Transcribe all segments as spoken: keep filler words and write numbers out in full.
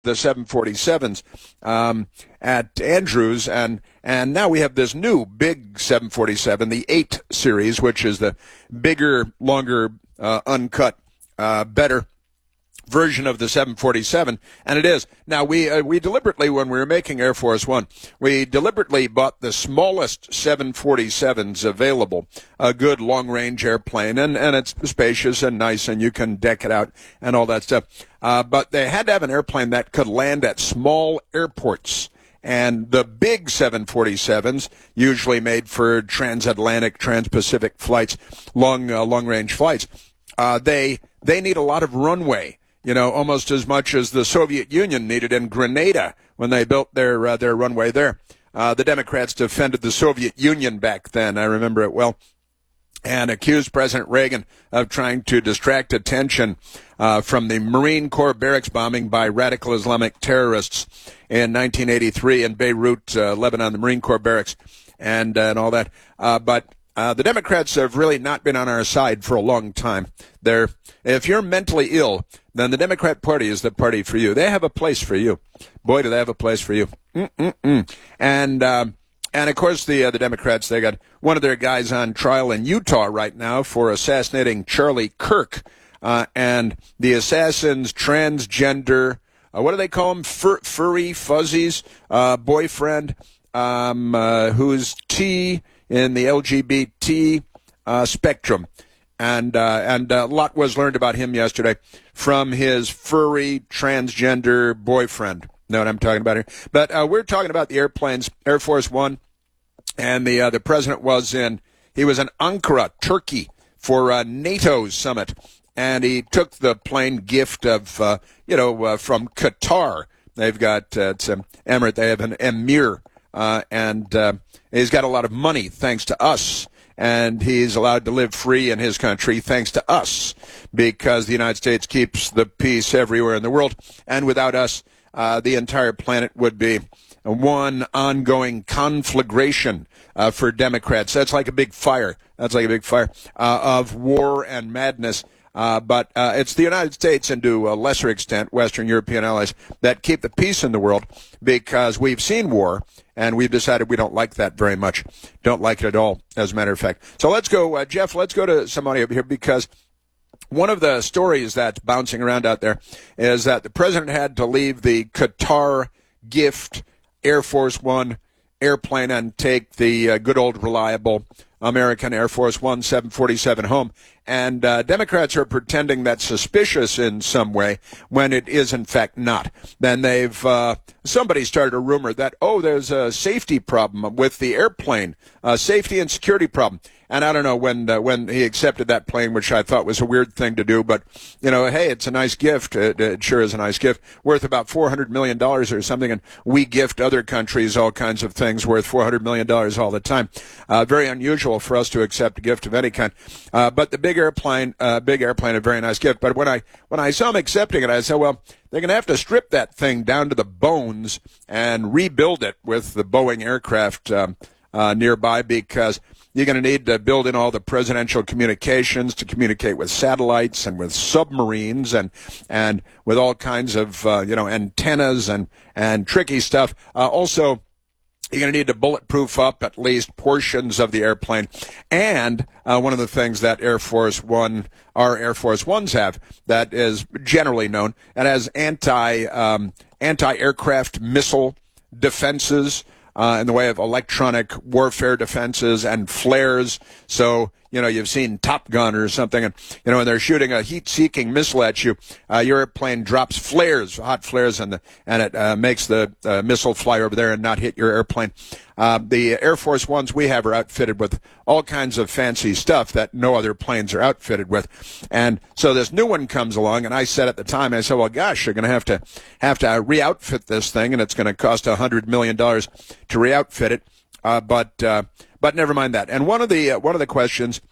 the seven forty-sevens um, at Andrews, and and now we have this new big seven forty-seven, the eight series, which is the bigger, longer, uh, uncut, uh, better version of the seven forty-seven, and it is. Now, we uh, we deliberately, when we were making Air Force One, we deliberately bought the smallest seven forty-sevens available, a good long-range airplane, and, and it's spacious and nice, and you can deck it out and all that stuff. Uh, but they had to have an airplane that could land at small airports. And the big seven forty-sevens, usually made for transatlantic, transpacific flights, long, uh, long-range flights, uh, they they need a lot of runway. You know, almost as much as the Soviet Union needed in Grenada when they built their uh, their runway there. Uh, the Democrats defended the Soviet Union back then. I remember it well. And accused President Reagan of trying to distract attention uh, from the Marine Corps barracks bombing by radical Islamic terrorists in nineteen eighty-three in Beirut, uh, Lebanon, the Marine Corps barracks, and, uh, and all that. Uh, but uh, the Democrats have really not been on our side for a long time. They're, if you're mentally ill, then the Democrat Party is the party for you. They have a place for you. Boy, do they have a place for you. Mm-mm-mm. And, um, and of course, the uh, the Democrats, they got one of their guys on trial in Utah right now for assassinating Charlie Kirk. Uh, and the assassin's transgender, uh, what do they call him? Fur, furry, fuzzies, uh, boyfriend, um, uh, who's T in the L G B T uh, spectrum. And uh, and a lot was learned about him yesterday from his furry transgender boyfriend. Know what I'm talking about here? But uh, we're talking about the airplanes, Air Force One, and the uh, the president was in he was in Ankara, Turkey, for uh, NATO's summit, and he took the plane gift of uh, you know uh, from Qatar. They've got uh, it's an emirate. They have an emir, uh, and uh, he's got a lot of money thanks to us. And he's allowed to live free in his country thanks to us, because the United States keeps the peace everywhere in the world. And without us, uh, the entire planet would be one ongoing conflagration uh, for Democrats. That's like a big fire. That's like a big fire uh, of war and madness. Uh, but uh, it's the United States and to a lesser extent Western European allies that keep the peace in the world, because we've seen war and we've decided we don't like that very much. Don't like it at all, as a matter of fact. So let's go, uh, Jeff, let's go to somebody over here, because one of the stories that's bouncing around out there is that the president had to leave the Qatar gift Air Force One airplane and take the uh, good old reliable American Air Force One seven forty-seven home. And uh, Democrats are pretending that's suspicious in some way when it is, in fact, not. Then they've, uh, somebody started a rumor that, oh, there's a safety problem with the airplane, a safety and security problem. And I don't know when uh, when he accepted that plane, which I thought was a weird thing to do. But, you know, hey, it's a nice gift. It, it sure is a nice gift, worth about four hundred million dollars or something. And we gift other countries all kinds of things worth four hundred million dollars all the time. Uh, very unusual for us to accept a gift of any kind. Uh, but the big airplane, uh, big airplane, a very nice gift. But when I when I saw him accepting it, I said, well, they're going to have to strip that thing down to the bones and rebuild it with the Boeing aircraft um, uh, nearby, because you're going to need to build in all the presidential communications to communicate with satellites and with submarines and and with all kinds of uh, you know antennas and and tricky stuff. Uh, also, you're going to need to bulletproof up at least portions of the airplane. And uh, one of the things that Air Force One, our Air Force Ones have, that is generally known, it has anti um, anti-aircraft missile defenses. Uh, in the way of electronic warfare defenses and flares. So, you know, you've seen Top Gun or something, and, you know, when they're shooting a heat-seeking missile at you, uh, your airplane drops flares, hot flares, and the, and it uh, makes the uh, missile fly over there and not hit your airplane. Uh, the Air Force Ones we have are outfitted with all kinds of fancy stuff that no other planes are outfitted with. And so this new one comes along, and I said at the time, I said, well, gosh, you're going to have to have to re-outfit this thing, and it's going to cost one hundred million dollars to re-outfit it. Uh, but uh, but never mind that. And one of the uh, one of the questions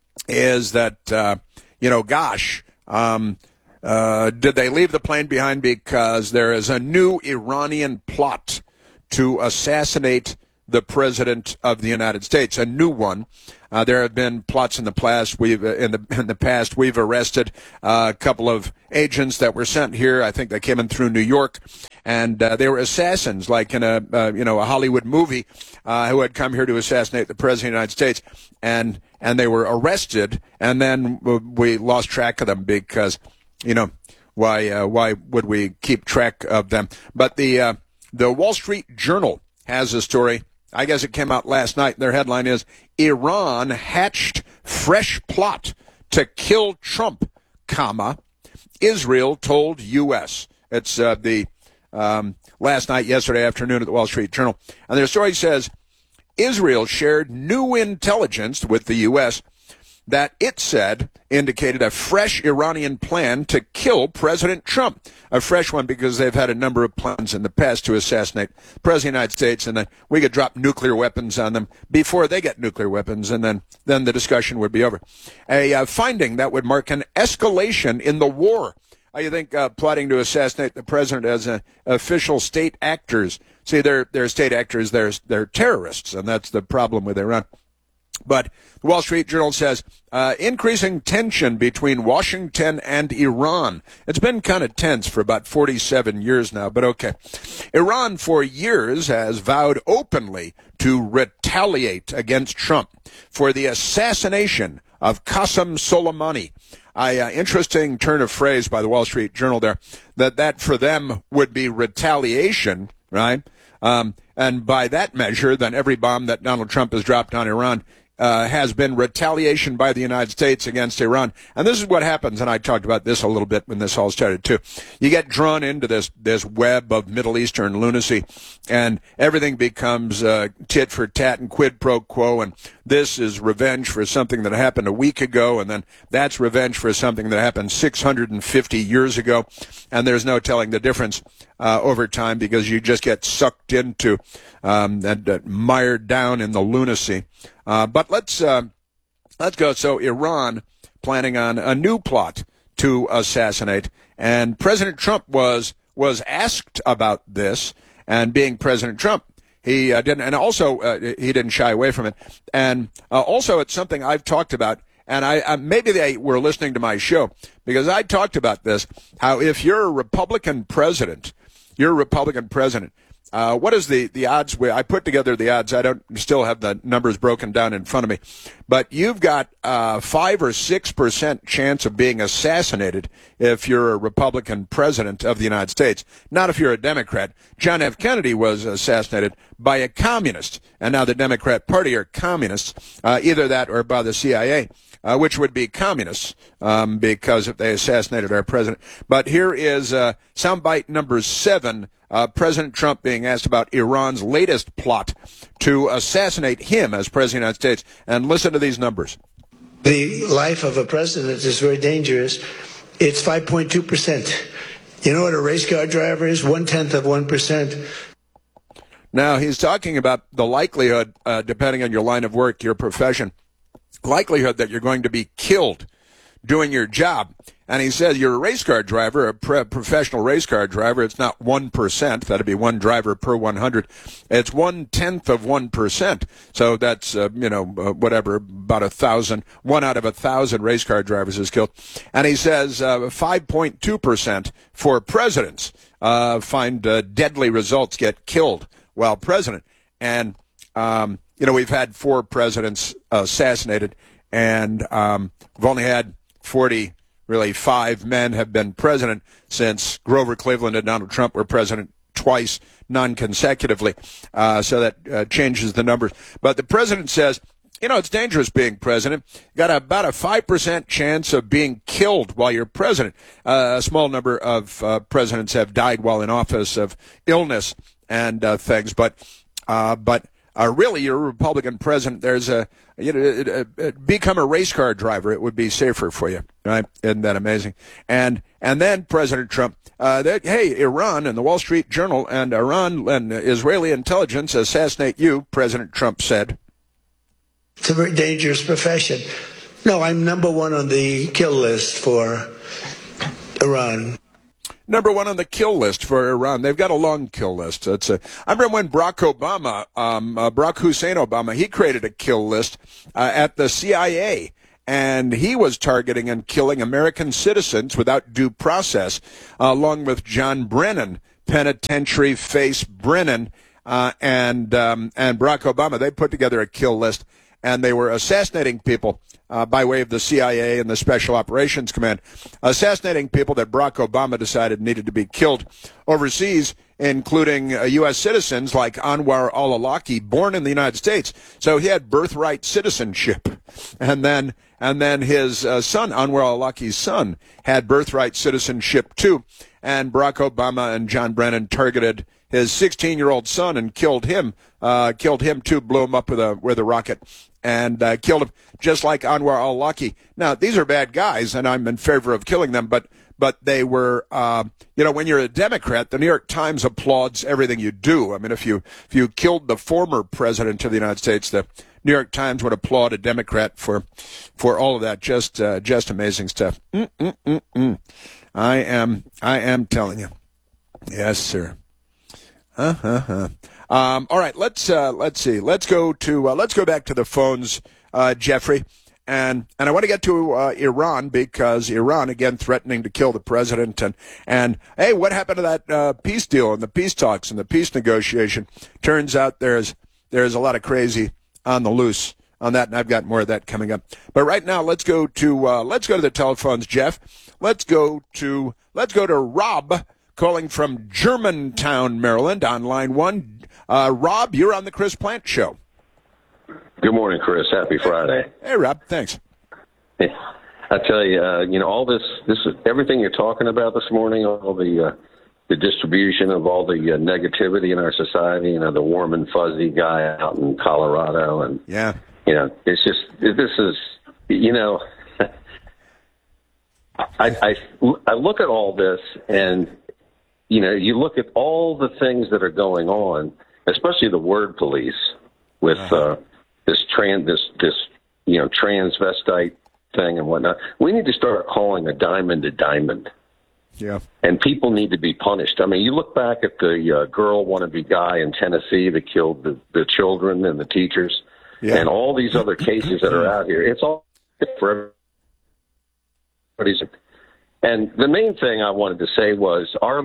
is that uh, you know, gosh, um, uh, did they leave the plane behind because there is a new Iranian plot to assassinate the President of the United States, a new one. Uh, there have been plots in the past. We've uh, in the in the past we've arrested uh, a couple of agents that were sent here. I think they came in through New York, and uh, they were assassins, like in a uh, you know a Hollywood movie, uh, who had come here to assassinate the president of the United States, and and they were arrested, and then we lost track of them because you know why uh, why would we keep track of them? But the uh, the Wall Street Journal has a story. I guess it came out last night. Their headline is, Iran hatched fresh plot to kill Trump, comma, Israel told U S. It's uh, the um, last night, yesterday afternoon at the Wall Street Journal. And their story says, Israel shared new intelligence with the U S that it said indicated a fresh Iranian plan to kill President Trump. A fresh one because they've had a number of plans in the past to assassinate the President of the United States, and then we could drop nuclear weapons on them before they get nuclear weapons, and then, then the discussion would be over. A uh, finding that would mark an escalation in the war. How you think uh, plotting to assassinate the president as a, official state actors? See, they're, they're state actors, they're, they're terrorists, and that's the problem with Iran. But the Wall Street Journal says, uh, increasing tension between Washington and Iran. It's been kind of tense for about forty-seven years now, but okay. Iran for years has vowed openly to retaliate against Trump for the assassination of Qasem Soleimani. I, uh, interesting turn of phrase by the Wall Street Journal there, that that for them would be retaliation, right? Um, and by that measure, then every bomb that Donald Trump has dropped on Iran Uh, has been retaliation by the United States against Iran. And this is what happens, and I talked about this a little bit when this all started too. You get drawn into this this web of Middle Eastern lunacy, and everything becomes uh, tit for tat and quid pro quo, and this is revenge for something that happened a week ago, and then that's revenge for something that happened six hundred fifty years ago, and there's no telling the difference uh, over time because you just get sucked into um, and uh, mired down in the lunacy. Uh, but let's uh, let's go. So Iran planning on a new plot to assassinate, and President Trump was was asked about this, and being President Trump, he uh, didn't, and also uh, he didn't shy away from it. And uh, also, it's something I've talked about, and I uh, maybe they were listening to my show because I talked about this. How if you're a Republican president, you're a Republican president. Uh, what is the, the odds? I put together the odds. I don't still have the numbers broken down in front of me. But you've got uh, five or six percent chance of being assassinated if you're a Republican president of the United States. Not if you're a Democrat. John F. Kennedy was assassinated by a communist. And now the Democrat Party are communists. Uh, either that or by the C I A. Uh, which would be communists, um, because if they assassinated our president. But here is uh, soundbite number seven, uh, President Trump being asked about Iran's latest plot to assassinate him as President of the United States. And listen to these numbers. The life of a president is very dangerous. It's five point two percent. You know what a race car driver is? One-tenth of one percent. Now, he's talking about the likelihood, uh, depending on your line of work, your profession, likelihood that you're going to be killed doing your job. And he says you're a race car driver, a pre- professional race car driver. It's not one percent. That'd be one driver per one hundred. It's one-tenth of one percent. So that's, uh, you know, uh, whatever, about a thousand. One out of a thousand race car drivers is killed. And he says uh, five point two percent for presidents uh, find uh, deadly results, get killed while president. And um You know, we've had four presidents assassinated, and um, we've only had forty, really five men have been president since Grover Cleveland and Donald Trump were president twice, non-consecutively. Uh, so that uh, changes the numbers. But the president says, you know, it's dangerous being president. You got about a five percent chance of being killed while you're president. Uh, a small number of uh, presidents have died while in office of illness and uh, things, but uh, but. Uh, really, you're a Republican president. There's a, you know, it, it, it, become a race car driver. It would be safer for you, right? Isn't that amazing? And and then President Trump, uh, that, hey, Iran and the Wall Street Journal and Iran and Israeli intelligence assassinate you, President Trump said. It's a very dangerous profession. No, I'm number one on the kill list for Iran. number one on the kill list for Iran. They've got a long kill list. It's a, I remember when Barack Obama, um, uh, Barack Hussein Obama, he created a kill list uh, at the C I A. And he was targeting and killing American citizens without due process, uh, along with John Brennan, penitentiary face Brennan, uh, and um, and Barack Obama. They put together a kill list, and they were assassinating people uh, by way of the C I A and the Special Operations Command, assassinating people that Barack Obama decided needed to be killed overseas, including uh, U S citizens like Anwar al-Awlaki, born in the United States. So he had birthright citizenship. And then and then his uh, son, Anwar al-Awlaki's son, had birthright citizenship too. And Barack Obama and John Brennan targeted his sixteen-year-old son and killed him, uh, killed him too, blew him up with a, with a rocket, and uh, killed him just like Anwar al-Awlaki. Now, these are bad guys, and I'm in favor of killing them, but but they were, uh, you know, when you're a Democrat, the New York Times applauds everything you do. I mean, if you if you killed the former president of the United States, the New York Times would applaud a Democrat for for all of that. Just uh, just amazing stuff. Mm-mm-mm-mm. I am I am telling you, yes, sir. Uh-huh. Um, all right, let's uh, let's see. Let's go to uh, let's go back to the phones, uh, Jeffrey. And and I want to get to uh, Iran, because Iran, again, threatening to kill the president. And, and hey, what happened to that uh, peace deal and the peace talks and the peace negotiation? Turns out there's there's a lot of crazy on the loose on that, and I've got more of that coming up. But right now, let's go to uh, let's go to the telephones, Jeff. Let's go to let's go to Rob, calling from Germantown, Maryland, on line one. Uh, Rob, you're on the Chris Plante Show. Good morning, Chris. Happy Friday. Hey, Rob. Thanks. Hey, I tell you, uh, you know, all this, this, everything you're talking about this morning, all the, uh, the distribution of all the uh, negativity in our society. You know, the warm and fuzzy guy out in Colorado, and yeah, you know, it's just this is, you know, I, I I look at all this, and you know, you look at all the things that are going on, especially the word police with. Uh-huh. Uh, This trans, this this you know transvestite thing and whatnot. We need to start calling a diamond a diamond. Yeah. And people need to be punished. I mean, you look back at the uh, girl wannabe guy in Tennessee that killed the, the children and the teachers, yeah. and all these other cases that are out here. It's all for everybody's. And the main thing I wanted to say was our.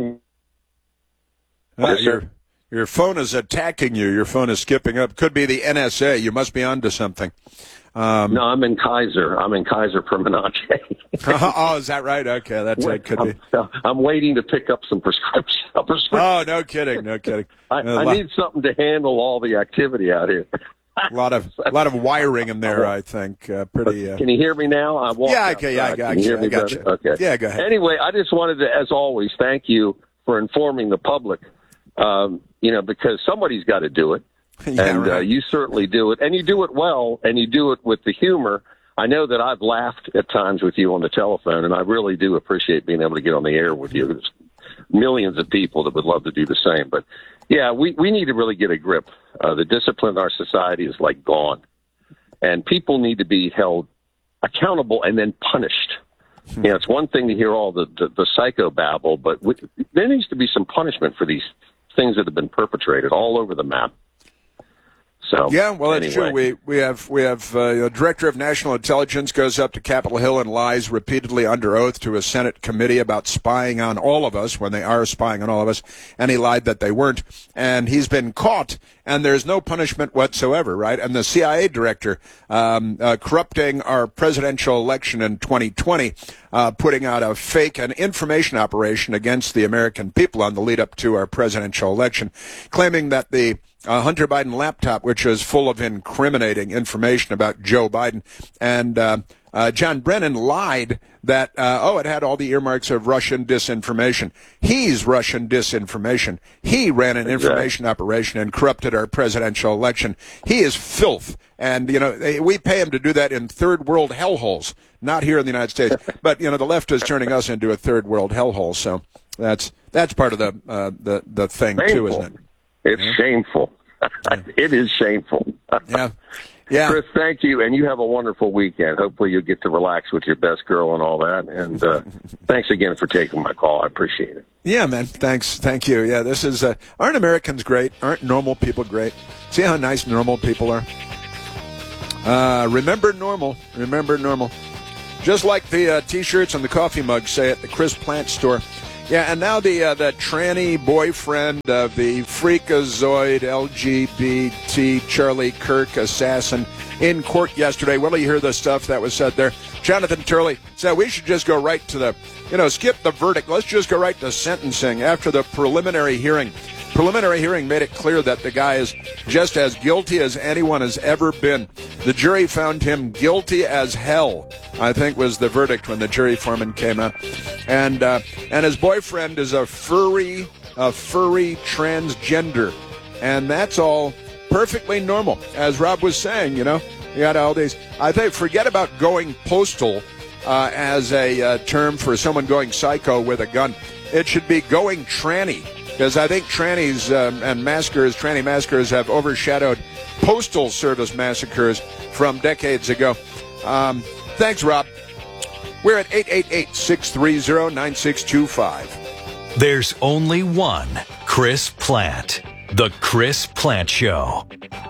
Uh, your, your phone is attacking you. Your phone is skipping up. Could be the N S A. You must be onto something. Um, no, I'm in Kaiser. I'm in Kaiser Permanente. Oh, is that right? Okay, that's it. Could I'm, be. I'm waiting to pick up some prescription. prescription. Oh, no kidding, no kidding. I, uh, I lot, need something to handle all the activity out here. A lot of a lot of wiring in there, I think. Uh, pretty. Uh... Can you hear me now? I walked yeah, okay, yeah, I got you. I got you. Okay. Yeah, go ahead. Anyway, I just wanted to, as always, thank you for informing the public. Um, you know, because somebody's got to do it. Yeah, and right. uh, you certainly do it, and you do it well, and you do it with the humor. I know that I've laughed at times with you on the telephone, and I really do appreciate being able to get on the air with you. There's millions of people that would love to do the same. But, yeah, we, we need to really get a grip. Uh, the discipline in our society is, like, gone. And people need to be held accountable and then punished. Hmm. You know, it's one thing to hear all the, the, the psychobabble, but we, there needs to be some punishment for these things that have been perpetrated all over the map. So, yeah, well, that's anyway. true. We we have we have uh, the director of national intelligence goes up to Capitol Hill and lies repeatedly under oath to a Senate committee about spying on all of us when they are spying on all of us, and he lied that they weren't, and he's been caught, and there's no punishment whatsoever, right? And the C I A director um, uh, corrupting our presidential election in twenty twenty, uh, putting out a fake and information operation against the American people on the lead up to our presidential election, claiming that the Uh, Hunter Biden laptop, which is full of incriminating information about Joe Biden. And uh, uh, John Brennan lied that, uh, oh, it had all the earmarks of Russian disinformation. He's Russian disinformation. He ran an information operation and corrupted our presidential election. He is filth. And, you know, we pay him to do that in third world hellholes, not here in the United States. But, you know, the left is turning us into a third world hellhole. So that's that's part of the uh, the, the thing, Painful. too, isn't it? It's yeah. shameful. It is shameful. Yeah. Yeah. Chris, thank you, and you have a wonderful weekend. Hopefully you'll get to relax with your best girl and all that. And uh, thanks again for taking my call. I appreciate it. Yeah, man. Thanks. Thank you. Yeah, this is, uh, aren't Americans great? Aren't normal people great? See how nice normal people are? Uh, remember normal. Remember normal. Just like the uh, T-shirts and the coffee mugs say at the Chris Plant store. Yeah, and now the uh, the tranny boyfriend of the freakazoid L G B T Charlie Kirk assassin in court yesterday. Will you hear the stuff that was said there? Jonathan Turley said we should just go right to the, you know, skip the verdict. Let's just go right to sentencing after the preliminary hearing. Preliminary hearing made it clear that the guy is just as guilty as anyone has ever been. The jury found him guilty as hell, I think was the verdict when the jury foreman came out. And uh, and his boyfriend is a furry, a furry transgender. And that's all perfectly normal. As Rob was saying, you know, you got all these. I think forget about going postal uh, as a uh, term for someone going psycho with a gun. It should be going tranny. Because I think trannies um, and massacres, tranny massacres, have overshadowed postal service massacres from decades ago. Um, thanks, Rob. We're at eight eight eight, six three zero, nine six two five. There's only one Chris Plant. The Chris Plant Show.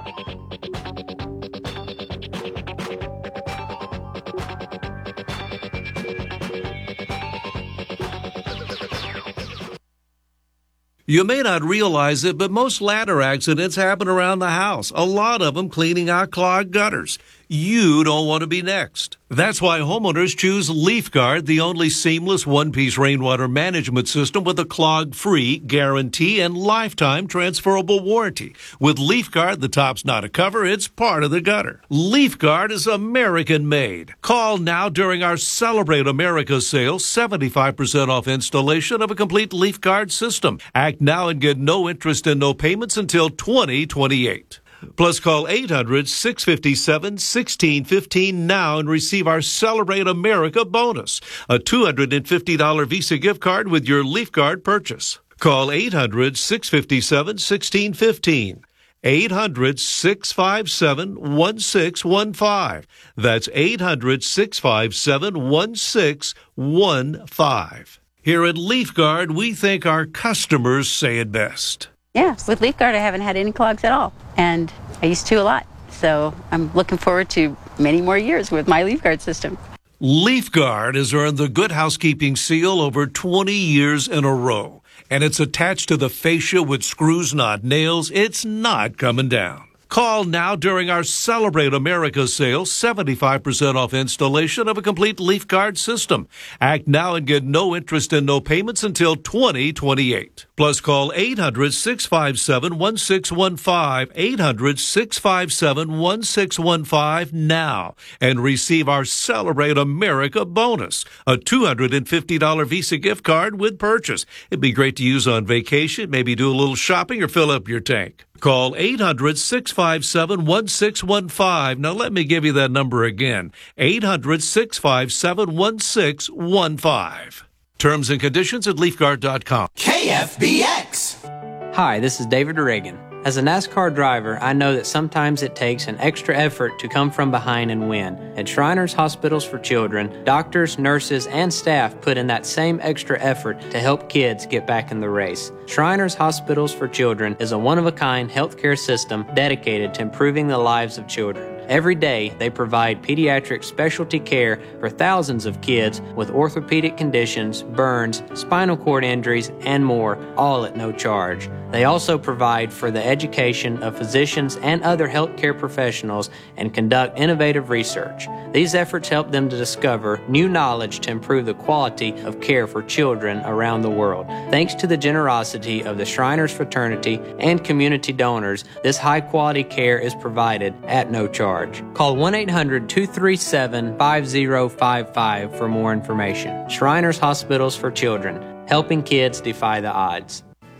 You may not realize it, but most ladder accidents happen around the house. A lot of them cleaning out clogged gutters. You don't want to be next. That's why homeowners choose LeafGuard, the only seamless one-piece rainwater management system with a clog-free guarantee and lifetime transferable warranty. With LeafGuard, the top's not a cover, it's part of the gutter. LeafGuard is American-made. Call now during our Celebrate America sale, seventy-five percent off installation of a complete LeafGuard system. Act now and get no interest and no payments until twenty twenty-eight. Plus, call eight hundred, six five seven, one six one five now and receive our Celebrate America bonus, a two hundred fifty dollars Visa gift card with your LeafGuard purchase. Call eight hundred, six five seven, one six one five. eight hundred, six five seven, one six one five. That's eight hundred, six five seven, one six one five. Here at LeafGuard, we think our customers say it best. Yeah, with LeafGuard, I haven't had any clogs at all, and I used to a lot. So I'm looking forward to many more years with my LeafGuard system. LeafGuard has earned the Good Housekeeping seal over twenty years in a row, and it's attached to the fascia with screws, not nails. It's not coming down. Call now during our Celebrate America sale, seventy-five percent off installation of a complete LeafGuard system. Act now and get no interest and no payments until twenty twenty-eight. Plus, call eight hundred, six five seven, one six one five, eight hundred, six five seven, one six one five now, and receive our Celebrate America bonus, a two hundred fifty dollars Visa gift card with purchase. It'd be great to use on vacation, maybe do a little shopping or fill up your tank. Call eight hundred, six five seven, one six one five. Now let me give you that number again, eight hundred, six five seven, one six one five. Terms and conditions at leaf guard dot com. K F B X. Hi, this is David Reagan. As a NASCAR driver, I know that sometimes it takes an extra effort to come from behind and win. At Shriners Hospitals for Children, doctors, nurses, and staff put in that same extra effort to help kids get back in the race. Shriners Hospitals for Children is a one-of-a-kind healthcare system dedicated to improving the lives of children. Every day, they provide pediatric specialty care for thousands of kids with orthopedic conditions, burns, spinal cord injuries, and more, all at no charge. They also provide for the education of physicians and other healthcare professionals and conduct innovative research. These efforts help them to discover new knowledge to improve the quality of care for children around the world. Thanks to the generosity of the Shriners Fraternity and community donors, this high-quality care is provided at no charge. Call one eight hundred, two three seven, five zero five five for more information. Shriners Hospitals for Children, helping kids defy the odds.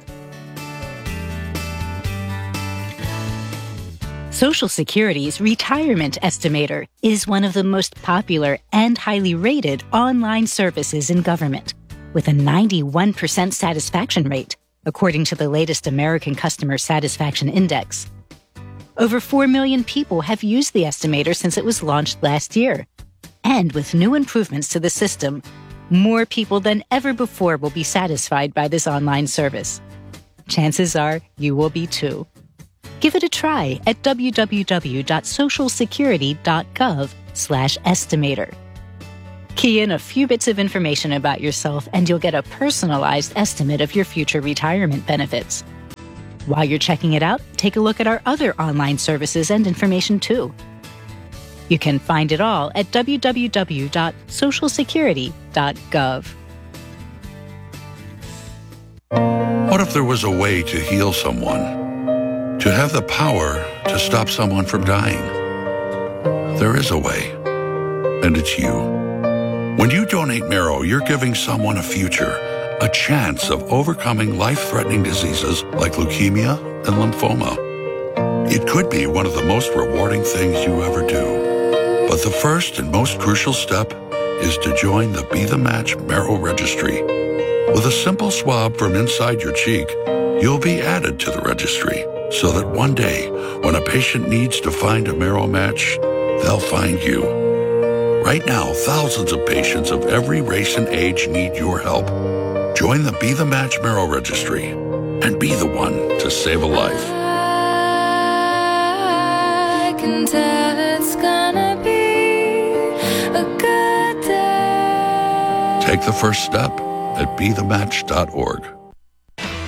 Social Security's Retirement Estimator is one of the most popular and highly rated online services in government, with a ninety-one percent satisfaction rate, according to the latest American Customer Satisfaction Index. Over four million people have used the estimator since it was launched last year. And with new improvements to the system, more people than ever before will be satisfied by this online service. Chances are you will be too. Give it a try at www.socialsecurity.gov slash estimator. Key in a few bits of information about yourself and you'll get a personalized estimate of your future retirement benefits. While you're checking it out, take a look at our other online services and information too. You can find it all at w w w dot social security dot gov. What if there was a way to heal someone? To have the power to stop someone from dying? There is a way, and it's you. When you donate marrow, you're giving someone a future, a chance of overcoming life-threatening diseases like leukemia and lymphoma. It could be one of the most rewarding things you ever do. But the first and most crucial step is to join the Be The Match Marrow Registry. With a simple swab from inside your cheek, you'll be added to the registry so that one day, when a patient needs to find a marrow match, they'll find you. Right now, thousands of patients of every race and age need your help. Join the Be The Match Marrow Registry and be the one to save a life. I can tell it's gonna be a good day. Take the first step at be the match dot org.